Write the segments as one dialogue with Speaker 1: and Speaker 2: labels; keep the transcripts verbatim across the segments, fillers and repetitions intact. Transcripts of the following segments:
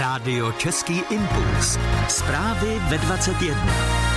Speaker 1: Rádio Český impuls. Zprávy ve dvacet jedna.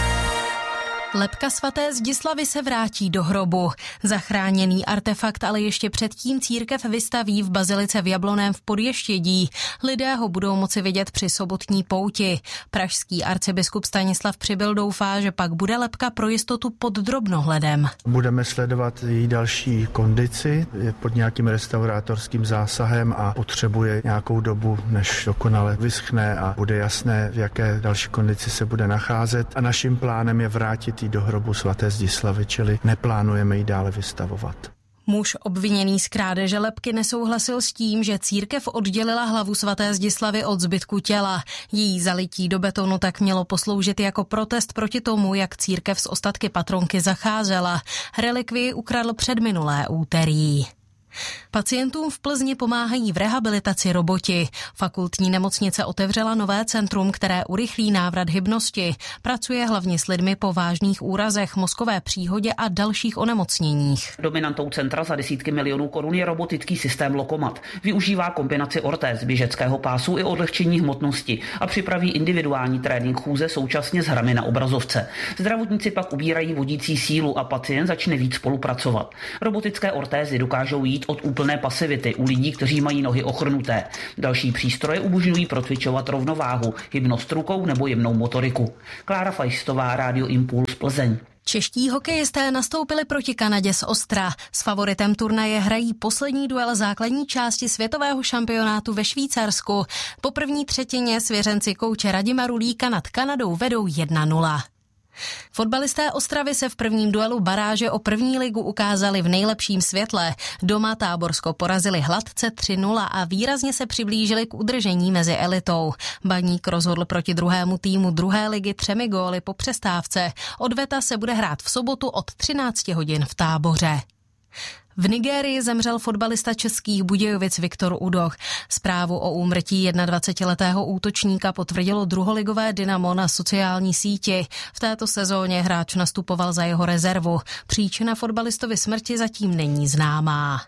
Speaker 2: Lebka svaté Zdislavy se vrátí do hrobu. Zachráněný artefakt ale ještě předtím církev vystaví v bazilice v Jablonném v Podještědí. Lidé ho budou moci vidět při sobotní pouti. Pražský arcibiskup Stanislav Přibyl doufá, že pak bude lebka pro jistotu pod drobnohledem.
Speaker 3: Budeme sledovat její další kondici, je pod nějakým restaurátorským zásahem a potřebuje nějakou dobu, než dokonale vyschne a bude jasné, v jaké další kondici se bude nacházet. A naším plánem je vrátit do hrobu svaté Zdislavy, čili neplánujeme ji dále vystavovat.
Speaker 2: Muž obviněný z krádeže lebky nesouhlasil s tím, že církev oddělila hlavu svaté Zdislavy od zbytku těla. Její zalití do betonu tak mělo posloužit jako protest proti tomu, jak církev s ostatky patronky zacházela. Relikvii ukradl předminulé úterý. Pacientům v Plzni pomáhají v rehabilitaci roboti. Fakultní nemocnice otevřela nové centrum, které urychlí návrat hybnosti. Pracuje hlavně s lidmi po vážných úrazech, mozkové příhodě a dalších onemocněních.
Speaker 4: Dominantou centra za desítky milionů korun je robotický systém Lokomat. Využívá kombinaci ortéz, běžeckého pásu i odlehčení hmotnosti a připraví individuální trénink chůze současně s hrami na obrazovce. Zdravotníci pak ubírají vodící sílu a pacient začne víc spolupracovat. Robotické ortézy dokážou jít od úplné pasivity u lidí, kteří mají nohy ochrnuté. Další přístroje umožňují procvičovat rovnováhu, hybnost rukou nebo jemnou motoriku. Klára Fajstová, Rádio Impuls, Plzeň.
Speaker 2: Čeští hokejisté nastoupili proti Kanadě z Ostra. S favoritem turnaje hrají poslední duel základní části světového šampionátu ve Švýcarsku. Po první třetině svěřenci kouče Radima Rulíka nad Kanadou vedou jedna nula. Fotbalisté Ostravy se v prvním duelu baráže o první ligu ukázali v nejlepším světle. Doma Táborsko porazili hladce tři nula a výrazně se přiblížili k udržení mezi elitou. Baník rozhodl proti druhému týmu druhé ligy třemi góly po přestávce. Odveta se bude hrát v sobotu od třináct hodin v Táboře. V Nigérii zemřel fotbalista Českých Budějovic Viktor Udoh. Zprávu o úmrtí dvacetijednoletého útočníka potvrdilo druholigové Dynamo na sociální síti. V této sezóně hráč nastupoval za jeho rezervu. Příčina fotbalistovy smrti zatím není známá.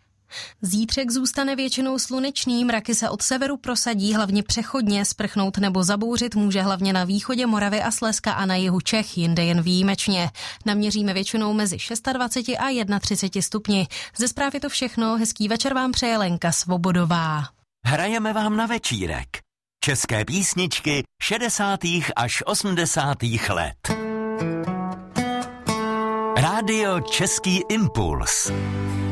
Speaker 2: Zítřek zůstane většinou slunečný, mraky se od severu prosadí hlavně přechodně, sprchnout nebo zabouřit může hlavně na východě Moravy a Slezska a na jihu Čech, jinde jen výjimečně. Naměříme většinou mezi dvacet šest a třicet jedna stupni. Ze zprávy je to všechno, hezký večer vám přeje Lenka Svobodová.
Speaker 1: Hrajeme vám na večírek české písničky šedesátých až osmdesátých let. Rádio Český impuls.